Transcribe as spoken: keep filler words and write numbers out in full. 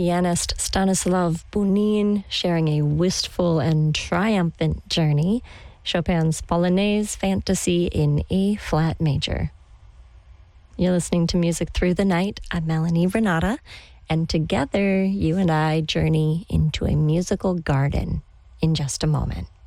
pianist Stanislav Bunin sharing a wistful and triumphant journey, Chopin's Polonaise Fantasy in A-flat major. You're listening to Music Through the Night. I'm Melanie Renata, and together you and I journey into a musical garden in just a moment.